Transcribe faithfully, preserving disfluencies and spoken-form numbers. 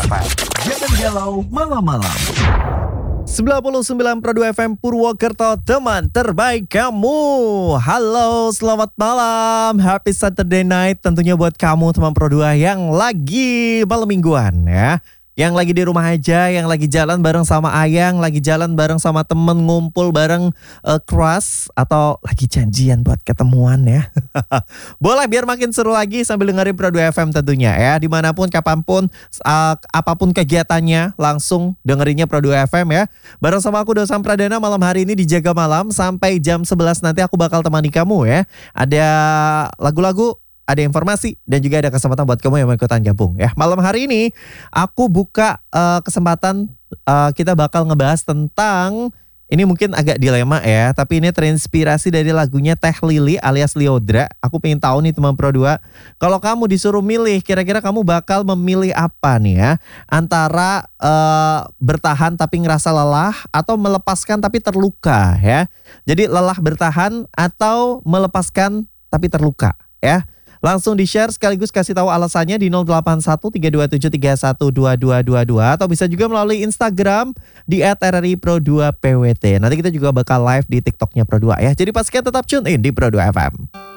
F M. Jangan galau malam-malam. sembilan puluh sembilan koma dua F M Purwokerto, teman terbaik kamu. Halo, selamat malam. Happy Saturday night tentunya buat kamu teman Pro dua yang lagi malam mingguan ya. Yang lagi di rumah aja, yang lagi jalan bareng sama Ayang, lagi jalan bareng sama temen, ngumpul bareng uh, crush, atau lagi janjian buat ketemuan ya. Boleh biar makin seru lagi sambil dengerin Pro dua F M tentunya ya. Dimanapun, kapanpun, uh, apapun kegiatannya, langsung dengerinnya Pro dua F M ya. Bareng sama aku Dosam Pradana malam hari ini di Jaga Malam sampai jam sebelas nanti aku bakal temani kamu ya. Ada lagu-lagu, ada informasi, dan juga ada kesempatan buat kamu yang mau ikutan gabung ya. Malam hari ini aku buka uh, kesempatan, uh, kita bakal ngebahas tentang, ini mungkin agak dilema ya, tapi ini terinspirasi dari lagunya Teh Lili alias Lyodra. Aku pengen tahu nih teman Pro dua, kalau kamu disuruh milih, kira-kira kamu bakal memilih apa nih ya? Antara uh, bertahan tapi ngerasa lelah, atau melepaskan tapi terluka ya. Jadi lelah bertahan atau melepaskan tapi terluka ya. Langsung di-share sekaligus kasih tahu alasannya di nol delapan satu tiga dua tujuh tiga satu dua dua dua dua, atau bisa juga melalui Instagram di et r r i pro dua p w t. Nanti kita juga bakal live di TikToknya Pro dua ya. Jadi pastikan tetap tune in di Pro dua F M.